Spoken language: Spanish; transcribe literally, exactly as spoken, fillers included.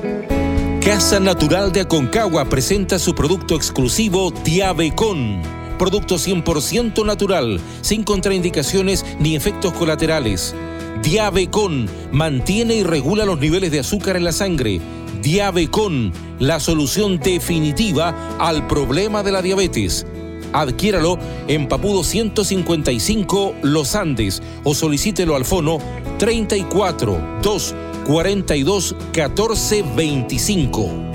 Casa Natural de Aconcagua presenta su producto exclusivo Diabecon. Producto cien por ciento natural, sin contraindicaciones ni efectos colaterales. Diabecon mantiene y regula los niveles de azúcar en la sangre. Diabecon, la solución definitiva al problema de la diabetes. Adquiéralo en Papudo ciento cincuenta y cinco Los Andes o solicítelo al fono treinta y cuatro, dos, cuarenta y dos, catorce, veinticinco.